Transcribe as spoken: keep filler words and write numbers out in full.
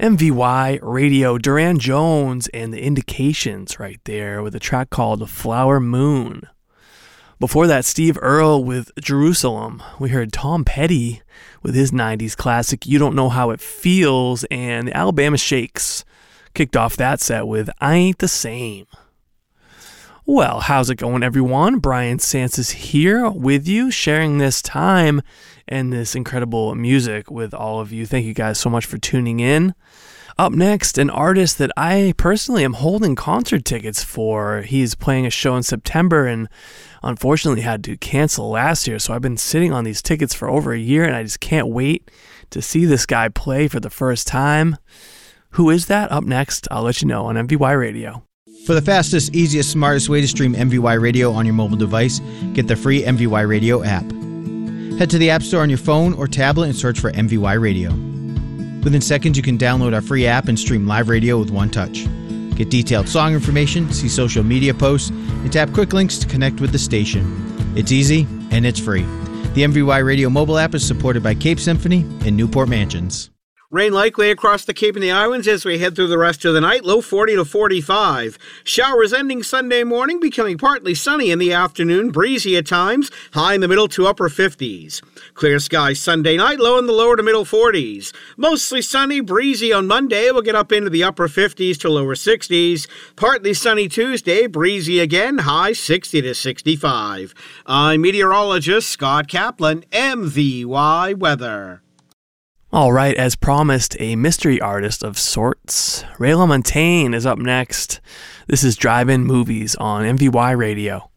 M V Y Radio, Duran Jones and the Indications right there with a track called Flower Moon. Before that, Steve Earle with Jerusalem. We heard Tom Petty with his nineties classic You Don't Know How It Feels, and the Alabama Shakes kicked off that set with I Ain't the Same. Well, how's it going, everyone? Brian Sansis here with you, sharing this time and this incredible music with all of you. Thank you guys so much for tuning in. Up next, an artist that I personally am holding concert tickets for. He's playing a show in September and unfortunately had to cancel last year, so I've been sitting on these tickets for over a year and I just can't wait to see this guy play for the first time. Who is that? Up next, I'll let you know on M V Y Radio. For the fastest, easiest, smartest way to stream M V Y Radio on your mobile device, get the free M V Y Radio app. Head to the App Store on your phone or tablet and search for M V Y Radio. Within seconds, you can download our free app and stream live radio with one touch. Get detailed song information, see social media posts, and tap quick links to connect with the station. It's easy, and it's free. The M V Y Radio mobile app is supported by Cape Symphony and Newport Mansions. Rain likely across the Cape and the Islands as we head through the rest of the night, low forty to forty-five. Showers ending Sunday morning, becoming partly sunny in the afternoon, breezy at times, high in the middle to upper fifties. Clear skies Sunday night, low in the lower to middle forties. Mostly sunny, breezy on Monday, we'll get up into the upper fifties to lower sixties. Partly sunny Tuesday, breezy again, high sixty to sixty-five. I'm meteorologist Scott Kaplan, M V Y Weather. All right, as promised, a mystery artist of sorts. Ray LaMontagne is up next. This is Drive-In Movies on M V Y Radio.